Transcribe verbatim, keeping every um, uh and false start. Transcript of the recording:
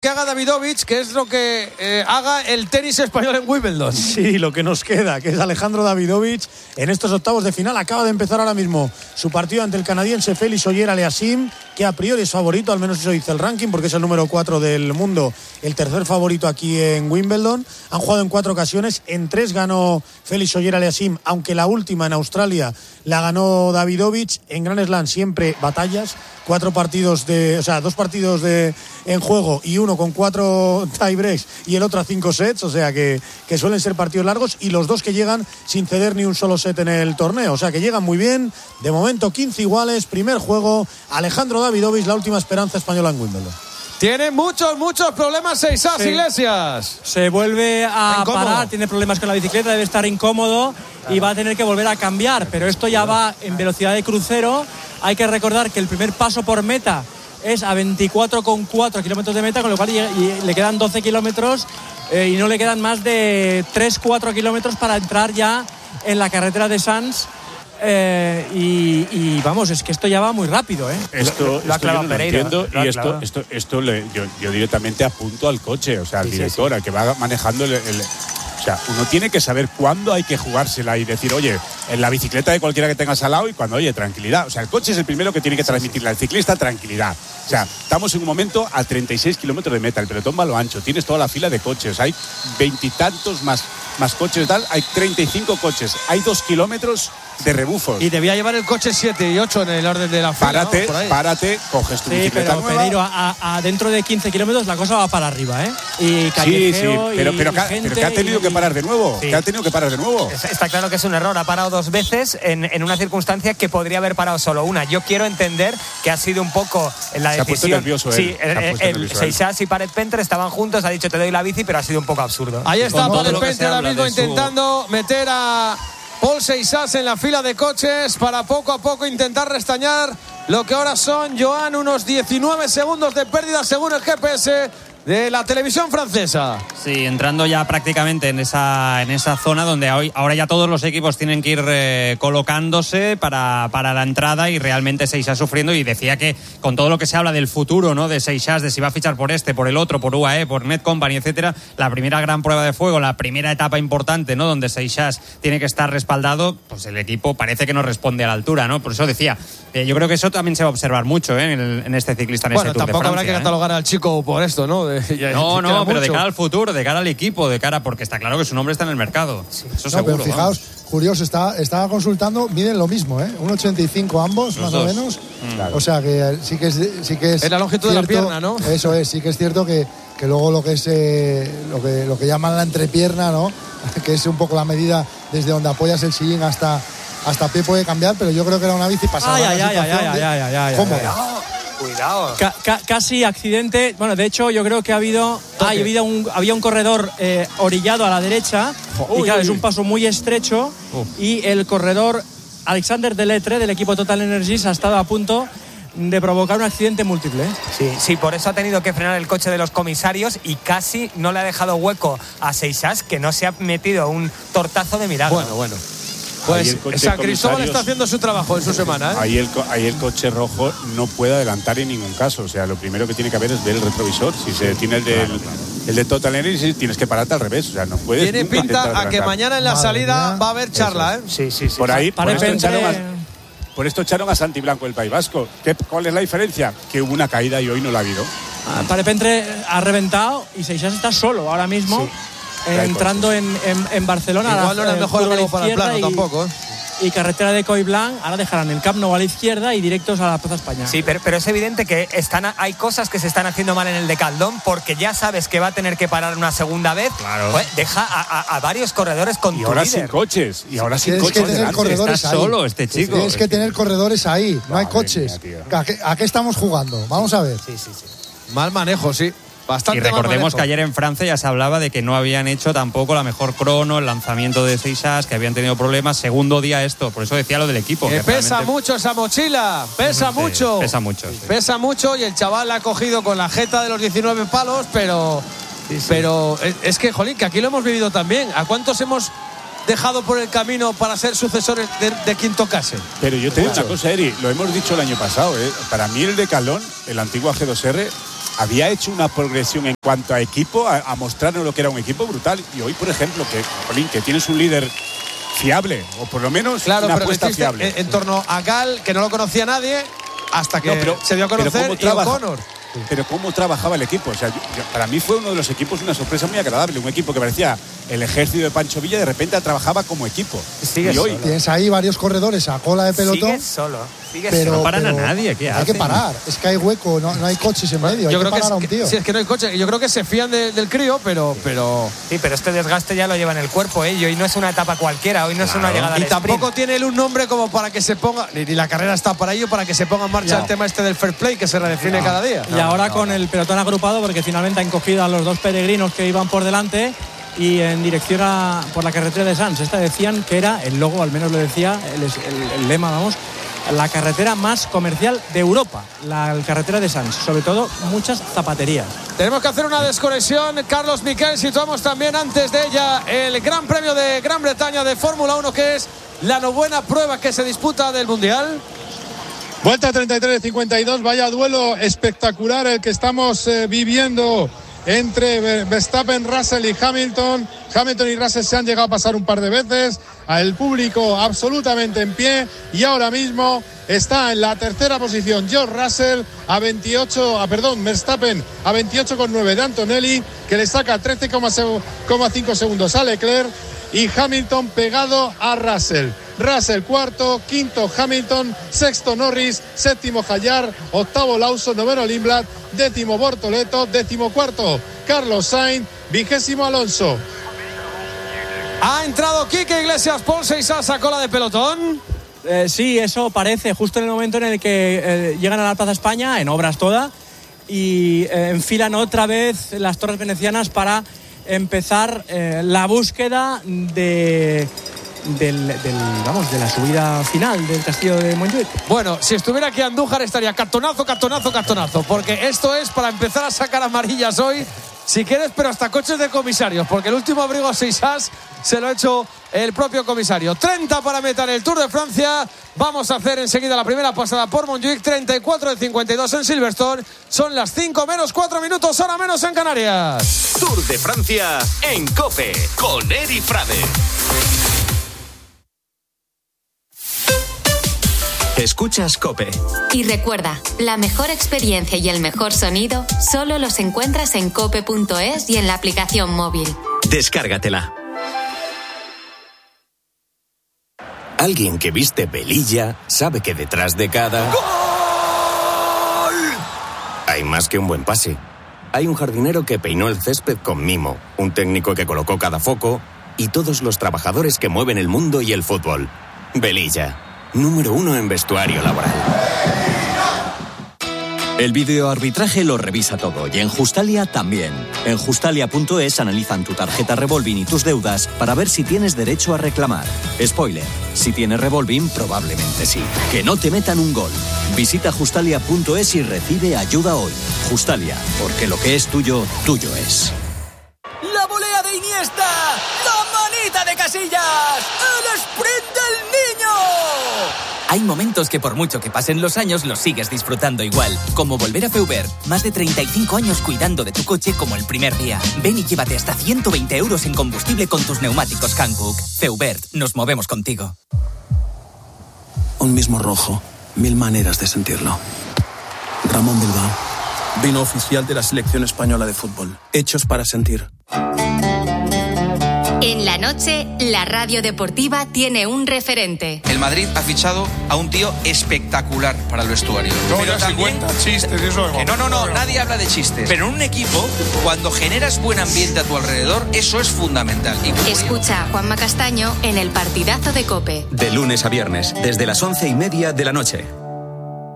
que haga Davidovich, que es lo que eh, haga el tenis español en Wimbledon. Sí, lo que nos queda, que es Alejandro Davidovich en estos octavos de final. Acaba de empezar ahora mismo su partido ante el canadiense Félix Auger-Aliassime, que a priori es favorito, al menos eso dice el ranking, porque es el número cuatro del mundo, el tercer favorito aquí en Wimbledon. Han jugado en cuatro ocasiones, en tres ganó Félix Auger-Aliassime, aunque la última en Australia la ganó Davidovich. En Grand Slam siempre batallas, cuatro partidos de, o sea, dos partidos de en juego y uno con cuatro tiebreaks y el otro a cinco sets, o sea que, que suelen ser partidos largos, y los dos que llegan sin ceder ni un solo set en el torneo, o sea que llegan muy bien. De momento quince iguales, primer juego, Alejandro Davidovich, la última esperanza española en Wimbledon. Tiene muchos, muchos problemas Seixas, sí. Iglesias. Se vuelve a incómodo. parar, tiene problemas con la bicicleta, debe estar incómodo, claro, y va a tener que volver a cambiar, pero esto ya va en velocidad de crucero. Hay que recordar que el primer paso por meta es a veinticuatro coma cuatro kilómetros de meta, con lo cual y, y le quedan doce kilómetros eh, y no le quedan más de tres cuatro kilómetros para entrar ya en la carretera de Sants. Eh, y, y vamos, es que esto ya va muy rápido, ¿eh? Esto, lo, lo esto yo no lo Pereira, entiendo, lo y esto, esto, esto le, yo, yo directamente apunto al coche, o sea, al sí, director, sí, sí. al que va manejando el, el o sea, uno tiene que saber cuándo hay que jugársela y decir, oye, en la bicicleta de cualquiera que tengas al lado, y cuando, oye, tranquilidad. O sea, el coche es el primero que tiene que transmitirle al ciclista tranquilidad. O sea, estamos en un momento a treinta y seis kilómetros de meta, el pelotón va a lo ancho, tienes toda la fila de coches, hay veintitantos más, más coches, tal, hay treinta y cinco coches, hay dos kilómetros de rebufos. Y debía llevar el coche siete y ocho en el orden de la fila. Párate, ¿no? párate, coges tu sí, bicicleta pero, nueva. Pereiro, a, a dentro de quince kilómetros la cosa va para arriba, ¿eh? Y sí, sí, pero, y, pero, y que, gente, pero que ha tenido y, que parar de nuevo, sí. que ha tenido que parar de nuevo. Está claro que es un error, ha parado dos veces en, en una circunstancia que podría haber parado solo una. Yo quiero entender que ha sido un poco la Se decisión. ha puesto nervioso sí, él. el, el Seixas y Paret Pentre estaban juntos, ha dicho te doy la bici, pero ha sido un poco absurdo. Ahí está Paret Pentre ahora mismo su... intentando meter a Paul Seixas en la fila de coches para poco a poco intentar restañar lo que ahora son, Joan, unos diecinueve segundos de pérdida según el G P S de la televisión francesa. Sí, entrando ya prácticamente en esa en esa zona donde hoy, ahora ya todos los equipos tienen que ir eh, colocándose para, para la entrada, y realmente Seixas sufriendo. Y decía que con todo lo que se habla del futuro, ¿no?, de Seixas, de si va a fichar por este, por el otro, por U A E, por Net Company, etcétera, la primera gran prueba de fuego, la primera etapa importante, ¿no?, donde Seixas tiene que estar respaldado, pues el equipo parece que no responde a la altura, ¿no? Por eso decía, eh, yo creo que eso también se va a observar mucho, ¿eh?, en, el, en este ciclista, en bueno, este Tour de Francia. Bueno, tampoco habrá que catalogar, ¿eh?, al chico por esto, ¿no? De, ya, no, no, pero mucho. de cara al futuro, de cara al equipo, de cara, porque está claro que su nombre está en el mercado. Sí. Eso no, seguro. Pero fijaos, vamos. Curioso, está, estaba consultando, miden lo mismo, ¿eh? uno ochenta y cinco ambos, Los más dos. o menos. Claro. O sea que sí que es, sí que es. Es la longitud cierto, de la pierna, ¿no? Eso es, sí que es cierto que, que luego lo que es eh, lo que lo que llaman la entrepierna, ¿no? Que es un poco la medida desde donde apoyas el sillín hasta hasta pie puede cambiar, pero yo creo que era una bici pasada. Ay, ay, ay, ay, ay, ay, ay, ay, ¿Cómo? Ay, ay. Cuidado. Ca- ca- casi accidente. Bueno, de hecho, yo creo que ha habido. Ah, había, un, había un corredor eh, orillado a la derecha. Uy, y claro, uy. es un paso muy estrecho. Uf. Y el corredor Alexander Deletre, del equipo Total Energies, ha estado a punto de provocar un accidente múltiple. Sí, sí, por eso ha tenido que frenar el coche de los comisarios y casi no le ha dejado hueco a Seixas, que no se ha metido un tortazo de milagro. Bueno, bueno. Pues San Cristóbal está haciendo su trabajo en su semana, ¿eh? Ahí el, ahí el coche rojo no puede adelantar en ningún caso. O sea, lo primero que tiene que haber es ver el retrovisor. Si se tiene el del, claro, claro. el de Total Energy, tienes que pararte al revés. O sea, no puedes. Tiene pinta a que mañana en la Madre salida mía. va a haber charla, ¿eh? Sí, sí, sí. Por ahí, por esto, echaron a, eh. por esto echaron a Santi Blanco del País Vasco. ¿Qué, ¿Cuál es la diferencia? Que hubo una caída y hoy no la ha habido. Ah, Paret Pentre ha reventado y Seixas está solo ahora mismo. Sí. Eh, entrando en, en, en Barcelona. Igual no era el mejor amigo para el plano y, tampoco, ¿eh? Y carretera de Coll Blanc, ahora dejarán el Camp Nou a la izquierda y directos a la Plaza España. Sí, pero, pero es evidente que están, hay cosas que se están haciendo mal en el Decathlon, porque ya sabes que va a tener que parar una segunda vez. Claro. Pues deja a, a, a varios corredores con y tu ahora líder. sin coches. Y ahora sin Tienes coches. Que tener corredores Está ahí. solo este chico. Tienes que tener corredores ahí, no Madre hay coches. mía, ¿A, qué, ¿A qué estamos jugando? Vamos a ver. Sí, sí, sí. Mal manejo, sí. Bastante y recordemos que ayer en Francia ya se hablaba de que no habían hecho tampoco la mejor crono, el lanzamiento de Seixas, que habían tenido problemas. Segundo día esto, por eso decía lo del equipo. Que que pesa realmente... mucho esa mochila, pesa sí, mucho. Pesa mucho. Sí. Pesa mucho y el chaval la ha cogido con la jeta de los diecinueve palos, pero, sí, sí. pero es, es que, jolín, que aquí lo hemos vivido también. ¿A cuántos hemos dejado por el camino para ser sucesores de, de quien tocase? Pero yo te digo una cosa, Eri, lo hemos dicho el año pasado, ¿eh? Para mí el Decathlon, el antiguo G dos R, había hecho una progresión en cuanto a equipo, a, a mostrarnos lo que era un equipo brutal. Y hoy, por ejemplo, que, Jolín, que tienes un líder fiable, o por lo menos claro, una pero apuesta fiable. En, en torno a Gal, que no lo conocía nadie, hasta que no, pero, se dio a conocer y O'Connor. Pero cómo trabajaba el equipo. O sea, yo, yo, para mí fue uno de los equipos una sorpresa muy agradable. Un equipo que parecía el ejército de Pancho Villa, de repente trabajaba como equipo. Sigue y hoy solo. Tienes ahí varios corredores a cola de pelotón. Sigue solo. Sigue pero, solo. No paran pero a nadie. ¿Qué hay hacen? que parar. Es que hay hueco, no, no hay coches en medio. Yo hay creo que que, parar es, a un tío. que, sí, es que no hay coche. Yo creo que se fían de, del crío, pero, pero. Sí, pero este desgaste ya lo lleva en el cuerpo, ¿eh? Y hoy no es una etapa cualquiera. Hoy no claro. es una llegada al Y tampoco sprint. tiene él un nombre como para que se ponga. Ni, ni la carrera está para ello, para que se ponga en marcha Ya. el tema este del fair play que se redefine No. cada día. Y ahora con el pelotón agrupado, porque finalmente han cogido a los dos peregrinos que iban por delante y en dirección a por la carretera de Sants. Esta decían que era, el logo al menos lo decía, el, el, el lema, vamos, la carretera más comercial de Europa, la carretera de Sants. Sobre todo, muchas zapaterías. Tenemos que hacer una desconexión, Carlos Miquel. Situamos también antes de ella el Gran Premio de Gran Bretaña de Fórmula uno, que es la novena prueba que se disputa del Mundial. Vuelta treinta y tres cincuenta y dos, vaya duelo espectacular el que estamos eh, viviendo entre Verstappen, Russell y Hamilton. Hamilton y Russell se han llegado a pasar un par de veces, el público absolutamente en pie, y ahora mismo está en la tercera posición George Russell a veintiocho, a, perdón, Verstappen a veintiocho coma nueve de Antonelli, que le saca trece coma cinco segundos a Leclerc, y Hamilton pegado a Russell. Russell cuarto, quinto Hamilton, sexto Norris, séptimo Hayar, octavo Lawson, noveno Lindblad, décimo Bortoleto, décimo cuarto Carlos Sainz, vigésimo Alonso. Ha entrado Quique Iglesias, Paul Seixas a cola de pelotón. Eh, sí, eso parece justo en el momento en el que eh, llegan a la Plaza España, en obras toda, y eh, enfilan otra vez las torres venecianas para empezar eh, la búsqueda de... Del, del, vamos, de la subida final del castillo de Montjuic. Bueno, si estuviera aquí Andújar estaría cartonazo, cartonazo, cartonazo, porque esto es para empezar a sacar amarillas hoy, si quieres, pero hasta coches de comisarios, porque el último abrigo seis as se lo ha hecho el propio comisario. treinta para meta en el Tour de Francia. Vamos a hacer enseguida la primera pasada por Montjuic. treinta y cuatro de cincuenta y dos en Silverstone. Son las cinco menos cuatro minutos, hora menos en Canarias. Tour de Francia en COPE con Eri Frade. Escuchas COPE. Y recuerda, la mejor experiencia y el mejor sonido solo los encuentras en cope punto es y en la aplicación móvil. Descárgatela. Alguien que viste velilla sabe que detrás de cada ¡gol! Hay más que un buen pase. Hay un jardinero que peinó el césped con mimo, un técnico que colocó cada foco y todos los trabajadores que mueven el mundo y el fútbol. Velilla. Número uno en vestuario laboral. El videoarbitraje lo revisa todo y en Justalia también. En Justalia punto es analizan tu tarjeta Revolving y tus deudas para ver si tienes derecho a reclamar. Spoiler, si tienes Revolving probablemente sí. Que no te metan un gol. Visita Justalia punto es y recibe ayuda hoy. Justalia, porque lo que es tuyo, tuyo es. ¡La volea de Iniesta! ¡La manita de Casillas! ¡El sprint del niño! Hay momentos que por mucho que pasen los años los sigues disfrutando igual. Como volver a Feubert. Más de treinta y cinco años cuidando de tu coche como el primer día. Ven y llévate hasta ciento veinte euros en combustible con tus neumáticos Hankook. Feubert, nos movemos contigo. Un mismo rojo. Mil maneras de sentirlo. Ramón Bilbao. Vino oficial de la selección española de fútbol. Hechos para sentir. En la noche, la radio deportiva tiene un referente. El Madrid ha fichado a un tío espectacular para el vestuario. No, ya se cuenta, chistes, eso que no, no, no, nadie habla de chistes. Pero en un equipo, cuando generas buen ambiente a tu alrededor, eso es fundamental. Y escucha a Juanma Castaño en el partidazo de COPE. De lunes a viernes, desde las once y media de la noche.